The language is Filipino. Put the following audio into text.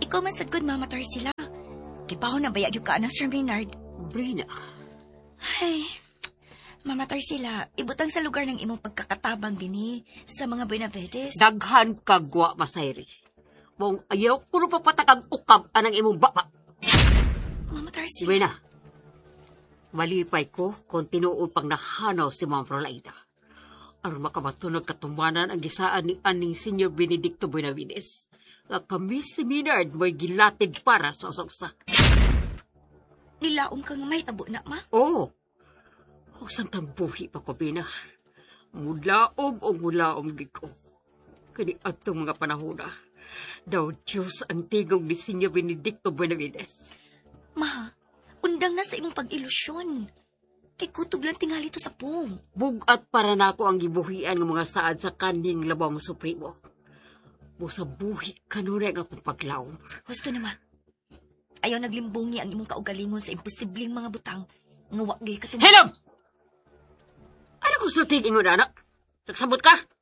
Ikaw man sad gud mamatar sila. Kipaho na bayag yung ka na, Sir Maynard. Brina. Ay, mamatar sila. Ibutang sa lugar ng imong pagkakatabang dini sa mga Benavides. Daghan kagwa, Masayri. Mong ayaw ko na papatakag ukab anang imong baba. Mamatar sila. Brina. Malipay ko kung tinuod pang nahanaw si Ma'am Frolaida. Aron makabatunog katumbanan ang gisaan ni aning Senior Benedicto Benavides. Nga kami si Maynard mo'y gilatid para sa usoksa. Nilaom ka nga may tabo na, ma? Oo. O santang buhi pa ko, Bina. Mulaom o mulaom giko. Kani atong mga panahona. Daw Diyos ang tigong ni Senior Benedicto Benavides. Ma, undang na sa imong pag-ilusyon. Kay kutog lang tingali to sa pong. Bugat para nako ang gibuhian ng mga saad sa kaning labang supremo. Busa buhi kanunay nga akong paglaom. Gusto naman. Ayaw naglimbungi ang imong kaugalingon sa imposibleng mga butang. Nga wagay ka Hello! Ano kung sultig ingon, anak? Nagsabot ka?